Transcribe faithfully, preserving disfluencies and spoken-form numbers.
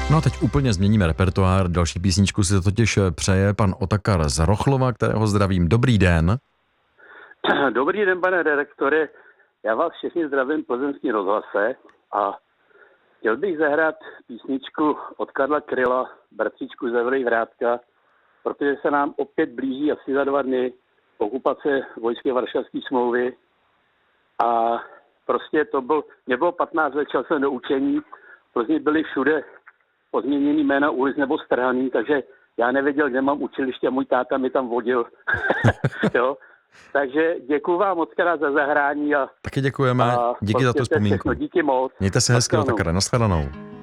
No a teď úplně změníme repertoár. Další písničku si totiž přeje pan Otakar z Rochlova, kterého zdravím. Dobrý den. Dobrý den, pane redaktore. Já vás všechny zdravím v Plzeňském rozhlase a chtěl bych zahrát písničku od Karla Kryla, bratříčku z Evropy, protože se nám opět blíží asi za dva dny okupace vojské Varšavské smlouvy a prostě to byl, mě bylo patnáct let, šel jsem do učení, v Plzni byly všude pozměněný jména ulic nebo strhaný, takže já nevěděl, kde mám učiliště a můj táta mi tam vodil. Jo? Takže děkuji vám moc krát za zahrání. A, taky děkujeme, a díky za tu vzpomínku. Všechno. Díky moc. Mějte se hezky, Otakare, nashledanou.